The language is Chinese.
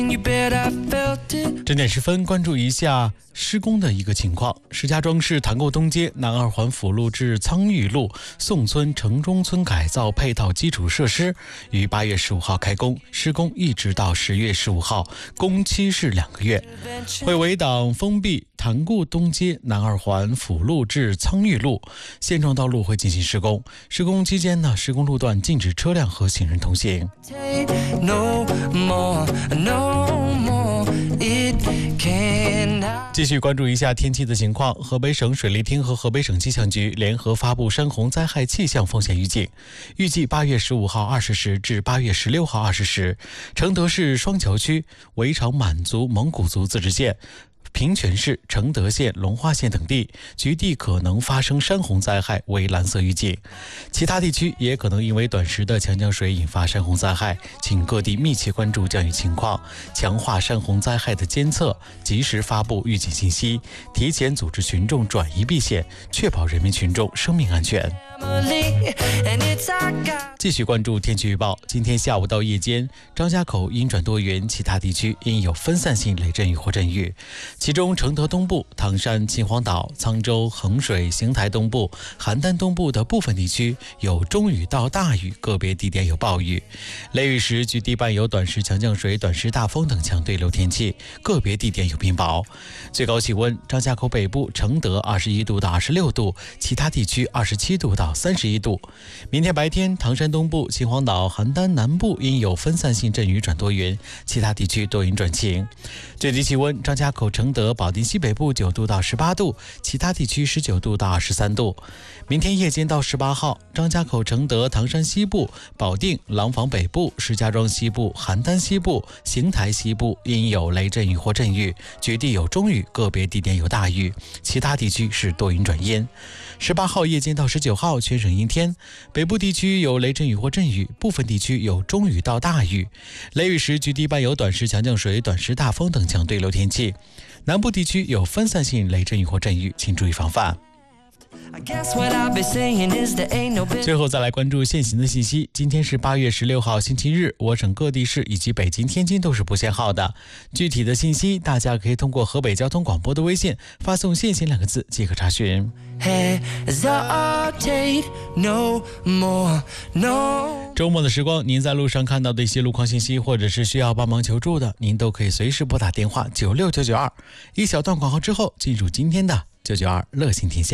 整点10分，关注一下施工的一个情况。石家庄市潭沟东街南二环辅路至苍峪路宋村城中村改造配套基础设施于8月15号开工，施工一直到10月15号，工期是2个月。会围挡封闭潭沟东街南二环辅路至苍峪路现状道路会进行施工。施工期间呢，施工路段禁止车辆和行人通行。继续关注一下天气的情况。河北省水利厅和河北省气象局联合发布山洪灾害气象风险预警，预计8月15号20时至8月16号20时，承德市双桥区、围场满族蒙古族自治县、平泉市、承德县、龙华县等地局地可能发生山洪灾害为蓝色预警，其他地区也可能因为短时的强降水引发山洪灾害，请各地密切关注降雨情况，强化山洪灾害的监测，及时发布预警信息，提前组织群众转移避险，确保人民群众生命安全。继续关注天气预报。今天下午到夜间，张家口阴转多云，其他地区应有分散性雷阵雨或阵雨，其中承德东部、唐山、秦皇岛、沧州、衡水、邢台东部、邯郸东部的部分地区有中雨到大雨，个别地点有暴雨。雷雨时局地伴有短时强降水、短时大风等强对流天气，个别地点有冰雹。最高气温，张家口北部、承德21度到26度，其他地区27度到31度。明天白天，唐山东部、秦皇岛、邯郸南部应有分散性阵雨转多云，其他地区多云转晴。最低气温，张家口、承德、保定西北部9度到18度，其他地区19度到23度。明天夜间到18号，张家口、承德、唐山西部、保定、廊坊北部、石家庄西部、邯郸西部、邢台西部应有雷阵雨或阵雨，局地有中雨，个别地点有大雨，其他地区是多云转阴。18号夜间到19号，全省阴天，北部地区有雷阵雨或阵雨，部分地区有中雨到大雨。雷雨时局地伴有短时强降水、短时大风等强对流天气，南部地区有分散性雷阵雨或阵雨，请注意防范。最后再来关注现行的信息。今天是8月16号星期日，我省各地市以及北京、天津都是不限号的。具体的信息大家可以通过河北交通广播的微信发送限行2个字即可查询。周末的时光，您在路上看到的一些路况信息，或者是需要帮忙求助的，您都可以随时拨打电话96992。一小段广告之后，进入今天的992乐行天下。